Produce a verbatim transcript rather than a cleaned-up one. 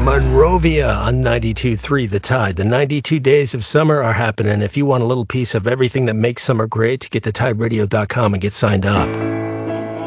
Monrovia on ninety-two point three The Tide. The ninety-two days of summer are happening. If you want a little piece of everything that makes summer great, get to tide radio dot com and get signed up.